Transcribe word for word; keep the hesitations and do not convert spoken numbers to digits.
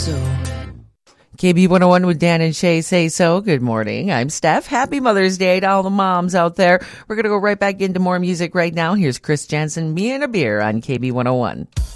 so. K B one oh one with Dan and Shay Say So. Good morning. I'm Steph. Happy Mother's Day to all the moms out there. We're going to go right back into more music right now. Here's Chris Jansen, Me and a Beer on K B one oh one.